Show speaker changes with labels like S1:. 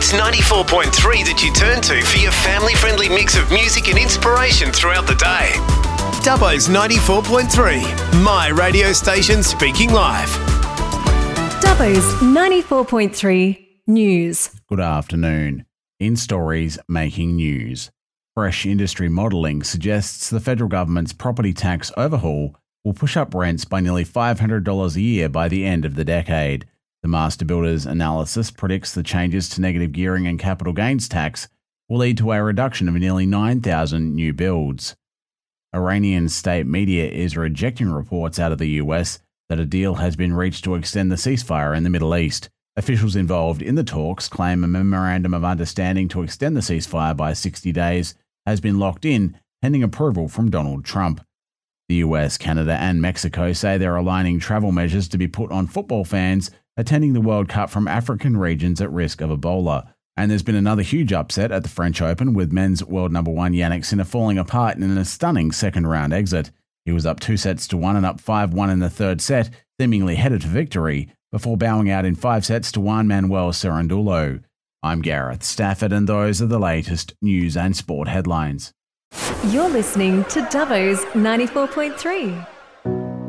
S1: Dubbo's 94.3 that you turn to for your family-friendly mix of music and inspiration throughout the day. Dubbo's 94.3, my radio station speaking live.
S2: Dubbo's 94.3 News.
S3: Good afternoon. In stories making news, Fresh Industry Modelling suggests the federal government's property tax overhaul will push up rents by nearly $500 a year by the end of the decade. The Master Builders analysis predicts the changes to negative gearing and capital gains tax will lead to a reduction of nearly 9,000 new builds. Iranian state media is rejecting reports out of the US that a deal has been reached to extend the ceasefire in the Middle East. Officials involved in the talks claim a memorandum of understanding to extend the ceasefire by 60 days has been locked in, pending approval from Donald Trump. The US, Canada and Mexico say they're aligning travel measures to be put on football fans attending the World Cup from African regions at risk of Ebola. And there's been another huge upset at the French Open, with men's world number one Jannik Sinner falling apart in a stunning second-round exit. He was up 2-1 and up 5-1 in the third set, seemingly headed for victory, before bowing out in 5-1 Manuel Cerundolo. I'm Gareth Stafford, and those are the latest news and sport headlines.
S2: You're listening to Dubbo's 94.3.